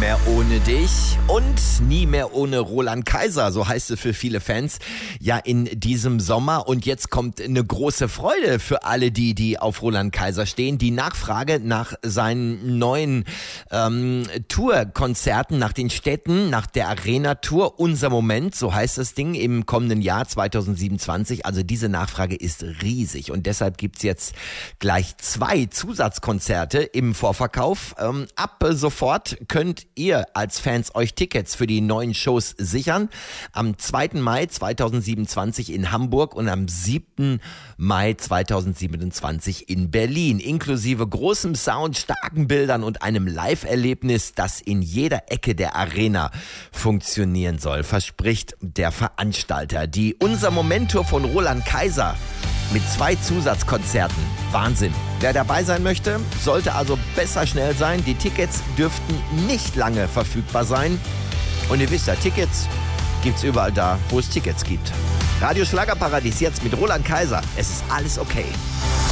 mehr ohne dich und nie mehr ohne Roland Kaiser, so heißt es für viele Fans ja in diesem Sommer. Und jetzt kommt eine große Freude für alle die auf Roland Kaiser stehen. Die Nachfrage nach seinen neuen Tourkonzerten, nach den Städten, nach der Arena-Tour, unser Moment, so heißt das Ding, im kommenden Jahr 2027. Also diese Nachfrage ist riesig und deshalb gibt's jetzt gleich 2 Zusatzkonzerte im Vorverkauf. Ab sofort könnt ihr als Fans euch Tickets für die neuen Shows sichern. Am 2. Mai 2027 in Hamburg und am 7. Mai 2027 in Berlin. Inklusive großem Sound, starken Bildern und einem Live-Erlebnis, das in jeder Ecke der Arena funktionieren soll, verspricht der Veranstalter. Die Unser Moment-Tour von Roland Kaiser mit 2 Zusatzkonzerten. Wahnsinn. Wer dabei sein möchte, sollte also besser schnell sein. Die Tickets dürften nicht lange verfügbar sein. Und ihr wisst ja, Tickets gibt's überall da, wo es Tickets gibt. Radio Schlagerparadies jetzt mit Roland Kaiser. Es ist alles okay.